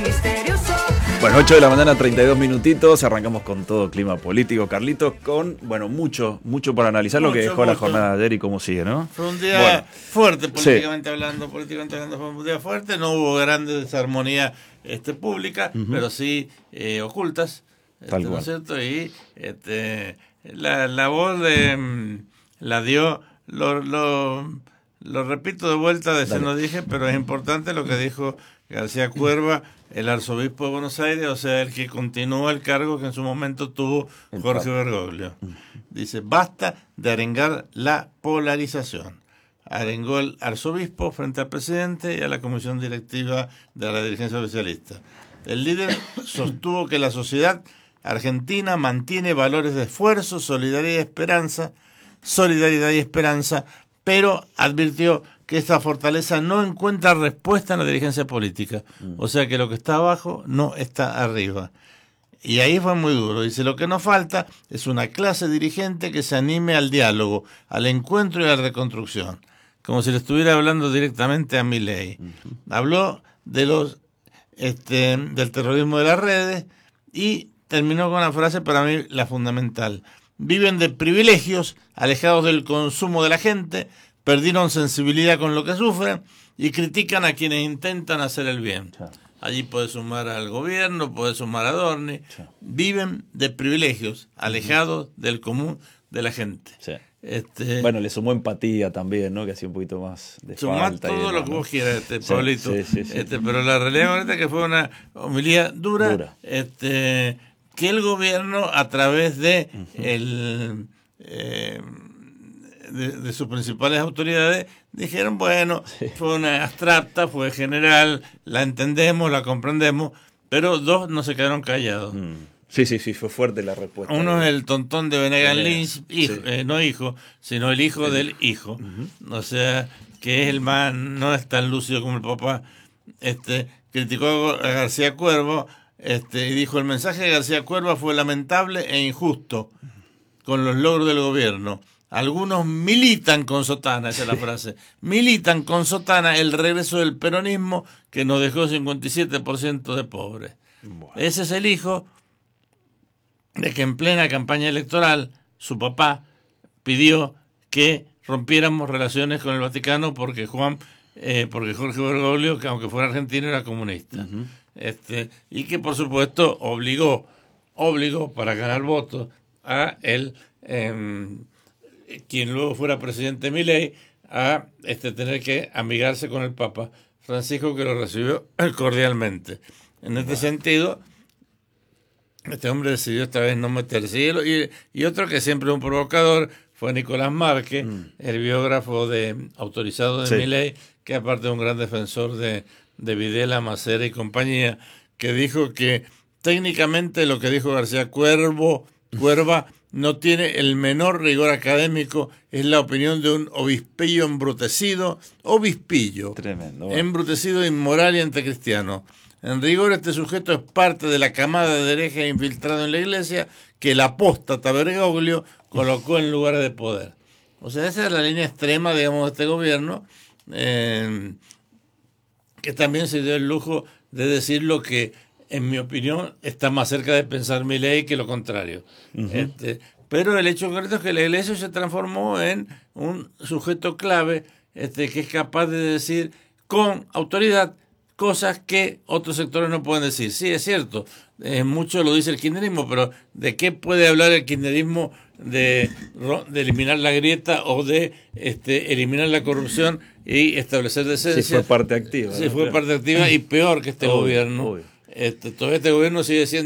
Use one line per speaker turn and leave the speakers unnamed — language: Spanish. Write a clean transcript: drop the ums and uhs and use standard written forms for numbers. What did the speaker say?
misterioso.
Bueno, 8 de la mañana, 32 minutitos. Arrancamos con todo clima político, Carlitos, con, bueno, mucho para analizar lo que dejó la jornada de ayer y cómo sigue, ¿no?
Fue un día fuerte políticamente hablando. Políticamente hablando fue un día fuerte. No hubo grandes desarmonías públicas, pero sí ocultas, ¿no es cierto? Y la voz la dio, lo repito de vuelta, de no dije, pero es importante lo que dijo García Cuerva, el arzobispo de Buenos Aires, o sea, el que continúa el cargo que en su momento tuvo Jorge Bergoglio. Dice, basta de arengar la polarización. Arengó el arzobispo frente al presidente y a la comisión directiva de la dirigencia oficialista. El líder sostuvo que la sociedad argentina mantiene valores de esfuerzo, solidaridad y esperanza, pero advirtió que esta fortaleza no encuentra respuesta en la dirigencia política. O sea que lo que está abajo no está arriba. Y ahí fue muy duro. Dice, lo que nos falta es una clase dirigente que se anime al diálogo, al encuentro y a la reconstrucción. Como si le estuviera hablando directamente a Milei. Habló de del terrorismo de las redes y terminó con una frase para mí la fundamental. Viven de privilegios, alejados del consumo de la gente, perdieron sensibilidad con lo que sufren y critican a quienes intentan hacer el bien. Allí puede sumar al gobierno, puede sumar a Adorni. Viven de privilegios, alejados del común de la gente.
Bueno, le sumó empatía también, ¿no? Que hacía un poquito más de falta.
Todo lo que vos quieras, Pablito.
Sí.
Pero la realidad ahorita que fue una homilía dura. Que el gobierno, a través de de sus principales autoridades, dijeron, bueno, fue una abstracta, fue general, la entendemos, la comprendemos, pero dos no se quedaron callados.
Sí, fue fuerte la respuesta.
Uno es el tontón de Venegas Lynch, no hijo, sino el hijo del hijo. O sea, que es el más, no es tan lúcido como el papá. Criticó a García Cuervo, y dijo, el mensaje de García Cuerva fue lamentable e injusto con los logros del gobierno. Algunos militan con sotana, esa es la frase, militan con sotana el regreso del peronismo que nos dejó 57% de pobres. Bueno. Ese es el hijo de que en plena campaña electoral su papá pidió que rompiéramos relaciones con el Vaticano porque Jorge Bergoglio, que aunque fuera argentino, era comunista. Y que por supuesto obligó para ganar votos a él, quien luego fuera presidente Milei, a tener que amigarse con el Papa Francisco, que lo recibió cordialmente. En este sentido, este hombre decidió esta vez no meterse. Y otro que siempre es un provocador fue Nicolás Márquez, el biógrafo autorizado de Milei, que aparte es un gran defensor de Videla, Macera y compañía, que dijo que técnicamente lo que dijo García Cuerva no tiene el menor rigor académico, es la opinión de un obispillo embrutecido,
tremendo,
embrutecido, inmoral y anticristiano. En rigor, este sujeto es parte de la camada de herejes infiltrado en la iglesia que el apóstata Bergoglio colocó en lugares de poder. O sea, esa es la línea extrema, digamos, de este gobierno, que también se dio el lujo de decir lo que, en mi opinión, está más cerca de pensar Milei que lo contrario. Pero el hecho concreto es que la iglesia se transformó en un sujeto clave que es capaz de decir con autoridad cosas que otros sectores no pueden decir. Sí, es cierto, mucho lo dice el kirchnerismo, pero ¿de qué puede hablar el kirchnerismo de eliminar la grieta o de eliminar la corrupción y establecer decencia?
Sí, fue parte activa.
Sí, fue parte activa y peor que este gobierno. Todavía este gobierno sigue siendo